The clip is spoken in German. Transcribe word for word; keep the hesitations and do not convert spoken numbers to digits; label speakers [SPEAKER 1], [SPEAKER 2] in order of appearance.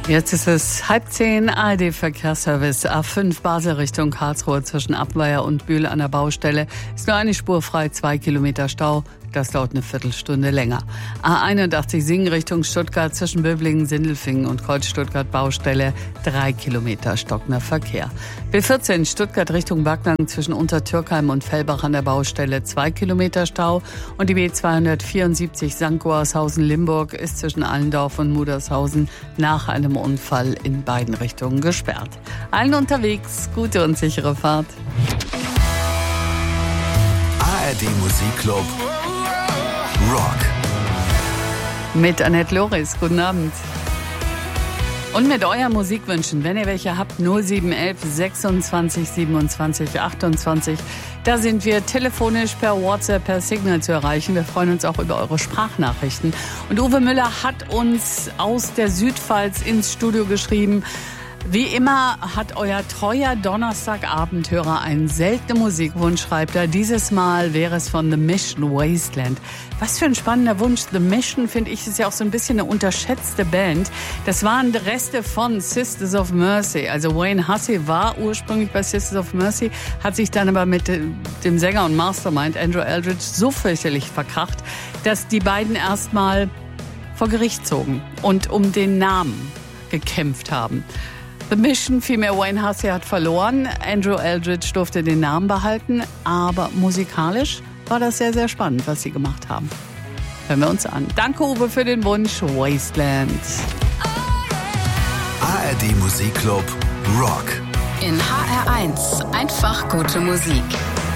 [SPEAKER 1] Jetzt ist es halb zehn, A R D-Verkehrsservice, A fünf Basel Richtung Karlsruhe zwischen Abweier und Bühl an der Baustelle. Ist nur eine Spur frei, zwei Kilometer Stau. Das dauert eine Viertelstunde länger. A einundachtzig Singen Richtung Stuttgart zwischen Böblingen, Sindelfingen und Kreuz-Stuttgart Baustelle. Drei Kilometer stockender Verkehr. B vierzehn Stuttgart Richtung Backnang zwischen Untertürkheim und Fellbach an der Baustelle. Zwei Kilometer Stau. Und die B zweihundertvierundsiebzig Sankt Goarshausen-Limburg ist zwischen Allendorf und Mudershausen nach einem Unfall in beiden Richtungen gesperrt. Allen unterwegs, gute und sichere Fahrt.
[SPEAKER 2] A R D Musikclub Rock.
[SPEAKER 1] Mit Annette Loris, guten Abend. Und mit euren Musikwünschen, wenn ihr welche habt, null sieben elf sechsundzwanzig siebenundzwanzig achtundzwanzig. Da sind wir telefonisch, per WhatsApp, per Signal zu erreichen. Wir freuen uns auch über eure Sprachnachrichten. Und Uwe Müller hat uns aus der Südpfalz ins Studio geschrieben: Wie immer hat euer treuer Donnerstagabendhörer einen seltenen Musikwunsch, schreibt er. Dieses Mal wäre es von The Mission, Wasteland. Was für ein spannender Wunsch. The Mission, finde ich, ist ja auch so ein bisschen eine unterschätzte Band. Das waren die Reste von Sisters of Mercy. Also Wayne Hussey war ursprünglich bei Sisters of Mercy, hat sich dann aber mit dem Sänger und Mastermind Andrew Eldridge so fürchterlich verkracht, dass die beiden erstmal vor Gericht zogen und um den Namen gekämpft haben. The Mission, vielmehr Wayne Hussey, hat verloren. Andrew Eldridge durfte den Namen behalten, aber musikalisch war das sehr, sehr spannend, was sie gemacht haben. Hören wir uns an. Danke, Uwe, für den Wunsch. Wasteland.
[SPEAKER 2] A R D Musikclub Rock.
[SPEAKER 3] In H R eins. Einfach gute Musik.